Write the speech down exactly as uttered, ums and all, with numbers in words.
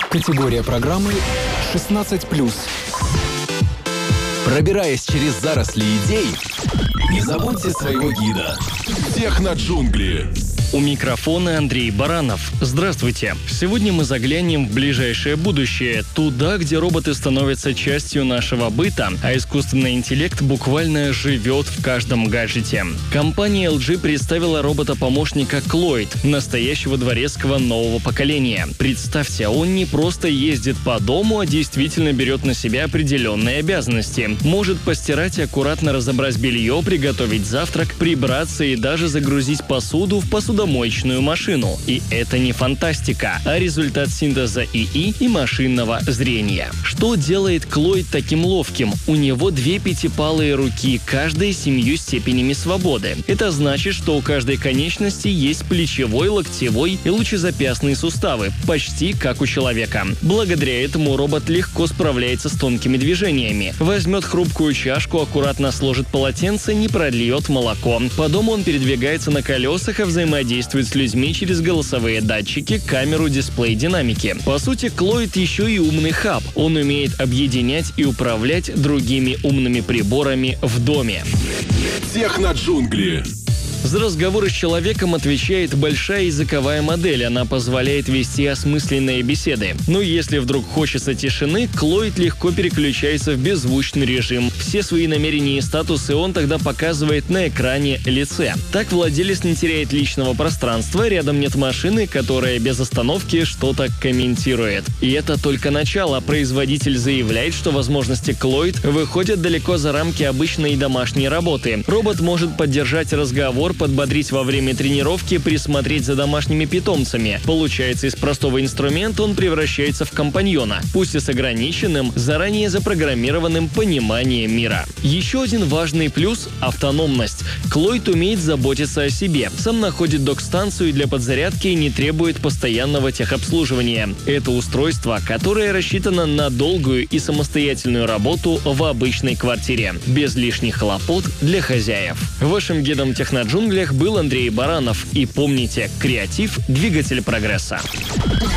Категория программы шестнадцать плюс. Пробираясь через заросли идей, не забудьте своего гида. Техноджунгли. У микрофона Андрей Баранов. Здравствуйте. Сегодня мы заглянем в ближайшее будущее, туда, где роботы становятся частью нашего быта, а искусственный интеллект буквально живет в каждом гаджете. Компания эл джи представила робота-помощника Клойд, настоящего дворецкого нового поколения. Представьте, он не просто ездит по дому, а действительно берет на себя определенные обязанности. Может постирать и аккуратно разобрать белье, приготовить завтрак, прибраться и даже загрузить посуду в посудомоечную машину. И это не фантастика, а результат синтеза и и и машинного зрения. Что делает Клойд таким ловким? У него две пятипалые руки, каждая с семью степенями свободы. Это значит, что у каждой конечности есть плечевой, локтевой и лучезапястные суставы, почти как у человека. Благодаря этому робот легко справляется с тонкими движениями. Возьмет хрупкую чашку, аккуратно сложит полотенце, не прольет молоко. По дому он передвигается на колесах, а взаимодействует действует с людьми через голосовые датчики, камеру, дисплей, динамики. По сути, Клойд еще и умный хаб. Он умеет объединять и управлять другими умными приборами в доме. Техноджунгли. За разговоры с человеком отвечает большая языковая модель, она позволяет вести осмысленные беседы. Но если вдруг хочется тишины, Клойд легко переключается в беззвучный режим. Все свои намерения и статусы он тогда показывает на экране лице. Так владелец не теряет личного пространства, рядом нет машины, которая без остановки что-то комментирует. И это только начало. Производитель заявляет, что возможности Клойд выходят далеко за рамки обычной домашней работы. Робот может поддержать разговор, подбодрить во время тренировки, присмотреть за домашними питомцами. Получается, из простого инструмента он превращается в компаньона, пусть и с ограниченным, заранее запрограммированным пониманием мира. Еще один важный плюс – автономность. Клойд умеет заботиться о себе. Сам находит док-станцию для подзарядки и не требует постоянного техобслуживания. Это устройство, которое рассчитано на долгую и самостоятельную работу в обычной квартире, без лишних хлопот для хозяев. Вашим гидом Техноджунглях был Андрей Баранов. И помните, креатив – двигатель прогресса.